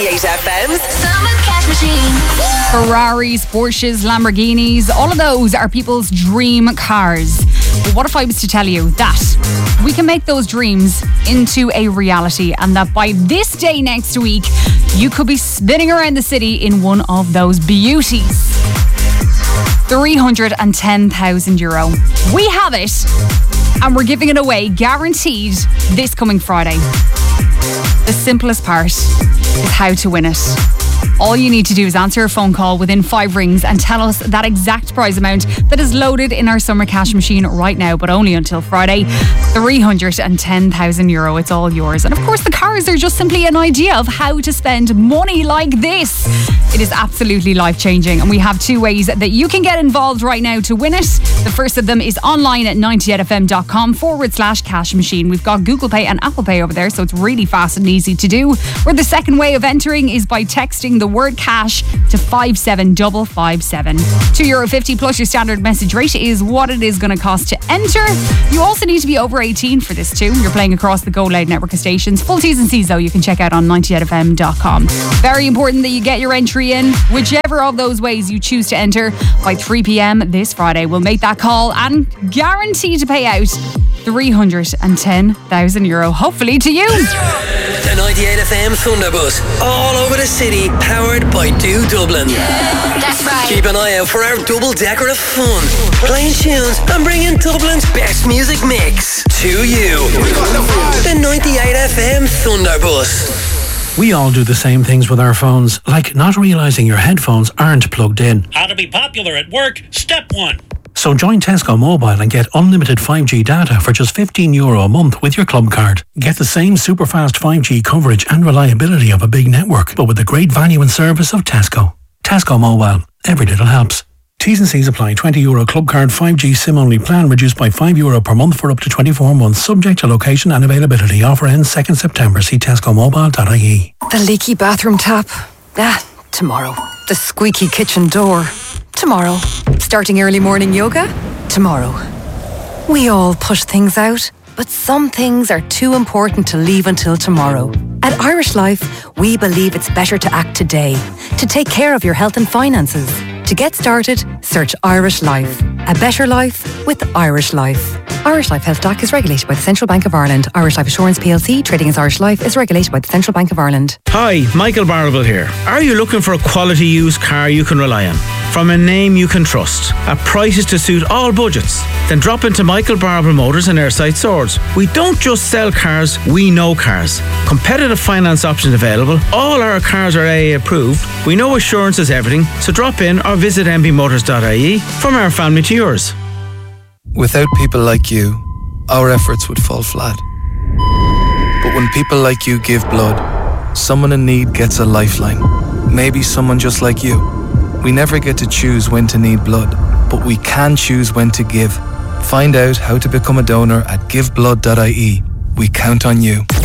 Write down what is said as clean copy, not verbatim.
98 FM's Summer Cash Machine. Ferraris, Porsches, Lamborghinis, all of those are people's dream cars. But what if I was to tell you that we can make those dreams into a reality, and that by this day next week, you could be spinning around the city in one of those beauties. €310,000. We have it, and we're giving it away, guaranteed, this coming Friday. The simplest part is how to win it. All you need to do is answer a phone call within 5 rings and tell us that exact prize amount that is loaded in our Summer Cash Machine right now, but only until Friday. €310,000. It's all yours. And of course, the cars are just simply an idea of how to spend money like this. It is absolutely life-changing, and we have 2 ways that you can get involved right now to win it. The first of them is online at 98fm.com/cash machine. We've got Google Pay and Apple Pay over there, so it's really fast and easy to do. Or the second way of entering is by texting the word cash to 57557. €2.50 plus your standard message rate is what it is going to cost to enter. You also need to be over 18 for this too. You're playing across the Go Loud network of stations. Full T's and C's though you can check out on 98fm.com. Very important that you get your entry in, whichever of those ways you choose to enter, by 3 p.m. this Friday. We'll make that call and guarantee to pay out €310,000, hopefully to you. The 98FM Thunderbus, all over the city, powered by Do Dublin. That's right. Keep an eye out for our double-decker of fun, playing tunes and bringing Dublin's best music mix to you. The 98FM Thunderbus. We all do the same things with our phones, like not realising your headphones aren't plugged in. How to be popular at work, step 1. So join Tesco Mobile and get unlimited 5G data for just €15 a month with your club card. Get the same super fast 5G coverage and reliability of a big network, but with the great value and service of Tesco. Tesco Mobile. Every little helps. T's and C's apply. €20 club card 5G SIM-only plan reduced by €5 per month for up to 24 months, subject to location and availability. Offer ends 2nd September. See tescomobile.ie. The leaky bathroom tap. Tomorrow. The squeaky kitchen door. Tomorrow. Starting early morning yoga? Tomorrow. We all push things out, but some things are too important to leave until tomorrow. At Irish Life, we believe it's better to act today, to take care of your health and finances. To get started, search Irish Life. A better life with Irish Life. Irish Life Health DAC is regulated by the Central Bank of Ireland. Irish Life Assurance PLC, trading as Irish Life, is regulated by the Central Bank of Ireland. Hi, Michael Barrable here. Are you looking for a quality used car you can rely on? From a name you can trust, at prices to suit all budgets? Then drop into Michael Barrable Motors in Airside Swords. We don't just sell cars, we know cars. Competitive finance options available. All our cars are AA approved. We know assurance is everything, so drop in or visit mbmotors.ie. From our family to yours. Without people like you, our efforts would fall flat. But when people like you give blood, someone in need gets a lifeline. Maybe someone just like you. We never get to choose when to need blood, but we can choose when to give. Find out how to become a donor at giveblood.ie. We count on you.